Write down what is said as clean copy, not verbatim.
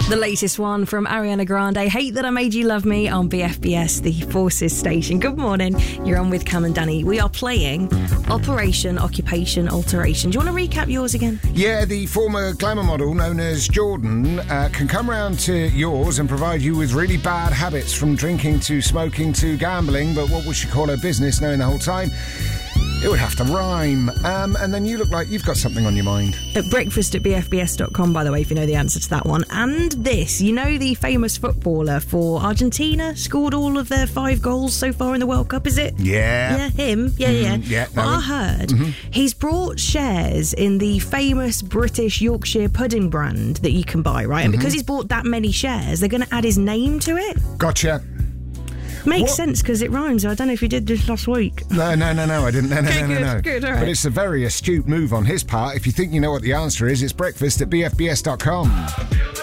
The latest one from Ariana Grande, Hate That I Made You Love Me, on BFBS, the Forces station. Good morning. You're on with Cam and Danny. We are playing Operation Occupation Alteration. Do you want to recap yours again? Yeah, the former glamour model known as Jordan can come round to yours and provide you with really bad habits, from drinking to smoking to gambling. But what would she call her business, knowing the whole time? It would have to rhyme. And then you look like you've got something on your mind. At breakfast at bfbs.com, by the way, if you know the answer to that one. And this, you know, the famous footballer for Argentina, scored all of their 5 goals so far in the World Cup, is it? Yeah. Yeah, him. Yeah. Well, I heard he's brought shares in the famous British Yorkshire pudding brand that you can buy, right? And because he's bought that many shares, they're going to add his name to it. Gotcha. Makes sense because it rhymes. I don't know if you did this last week. No, I didn't. No. Good, all right. But it's a very astute move on his part. If you think you know what the answer is, it's breakfast at bfbs.com.